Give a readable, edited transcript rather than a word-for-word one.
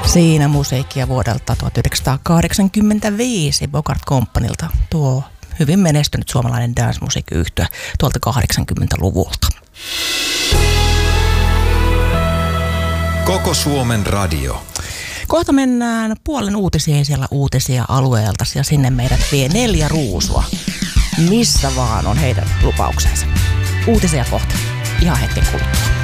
Siinä musiikkia vuodelta 1985 Bogart Companylta, tuo hyvin menestynyt suomalainen dance-musiikkiyhtye tuolta 80-luvulta. Koko Suomen radio. Kohta mennään puolen uutisiin siellä uutisia alueelta ja sinne meidät vie 4 ruusua. Missä vaan on heidän lupauksensa. Uutisia kohta. Ihan hetken kuluttua.